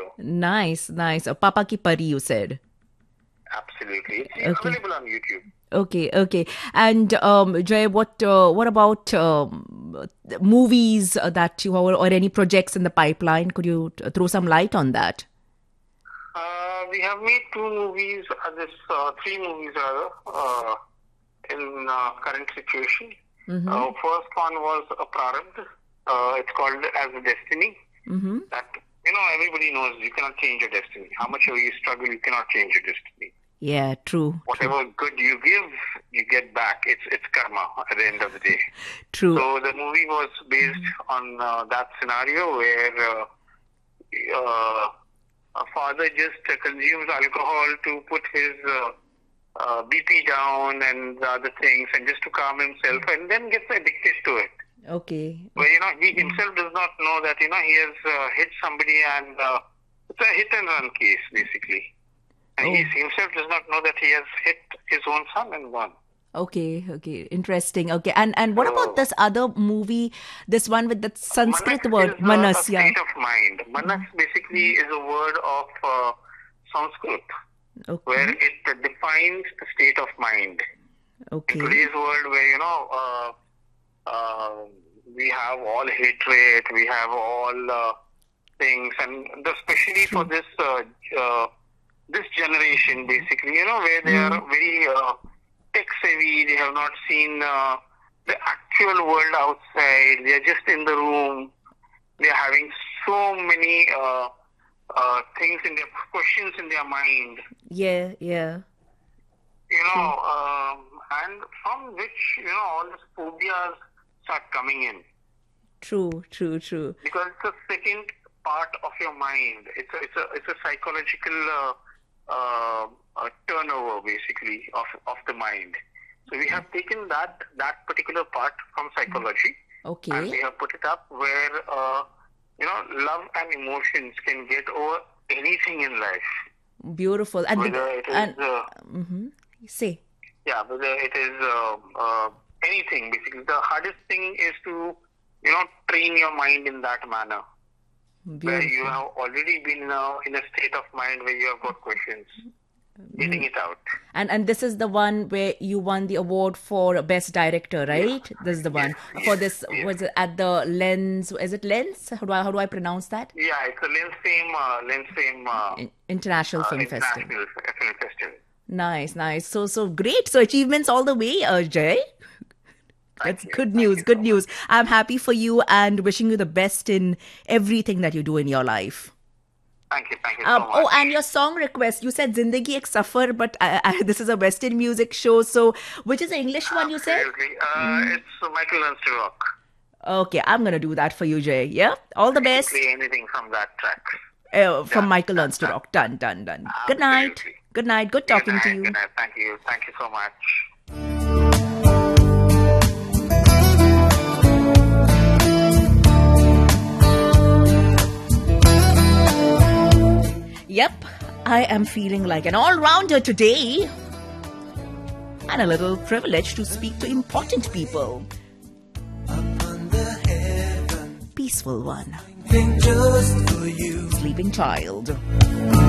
scenario. Nice, nice. Papa Ki Pari, you said. Absolutely. It's Okay. available on YouTube. Okay. And Jay, what about movies that you or any projects in the pipeline? Could you throw some light on that? We have made three movies rather, in current situation. First one was a Prarabdha. It's called as a Destiny. That, everybody knows you cannot change your destiny. How much ever you struggle, you cannot change your destiny. Yeah, true. Whatever good you give, you get back. It's karma at the end of the day. True. So the movie was based on that scenario where a father just consumes alcohol to put his BP down and the other things, and just to calm himself, and then gets addicted to it. Okay. But he himself does not know that he has hit somebody, and it's a hit and run case basically. And he himself does not know that he has hit his own son and won. Okay. Interesting. Okay. And what about this other movie, this one with the Sanskrit word, Manas? A state of mind. Manas basically is a word of Sanskrit, where it defines the state of mind. Okay. In today's world where, we have all hatred, we have all things, and especially for this generation, basically, where they are very tech-savvy, they have not seen the actual world outside, they are just in the room, they are having so many questions in their mind. Yeah. And from which, all these phobias start coming in. True. Because it's the second part of your mind. It's a psychological turnover, basically, of the mind. So we have taken that particular part from psychology, and we have put it up where love and emotions can get over anything in life. Beautiful. And whether it is say. Yeah, whether it is anything. Basically, the hardest thing is to train your mind in that manner. Beautiful. Where you have already been in a state of mind where you have got questions. Getting it out. And this is the one where you won the award for Best Director, right? Yes. This is the one. For this, was it at the Lens? Is it Lens? How do I pronounce that? Yeah, it's a Lens Fame International Film Festival. International Film Festival. Nice. So great. So achievements all the way, Jay. That's good news. Good news. I'm happy for you and wishing you the best in everything that you do in your life. Thank you so much. Oh, and your song request. You said Zindagi Ek Safar, but this is a Western music show. So, which is the English one you said? Absolutely. It's Michael Learns to Rock. Okay, I'm going to do that for you, Jay. Yeah? All the best. Play anything from that track. From Michael Learns to Rock. Done. Good night. Good night. Good talking to you. Good night. Thank you so much. Yep, I am feeling like an all-rounder today. And a little privileged to speak to important people. Peaceful one. Sleeping child.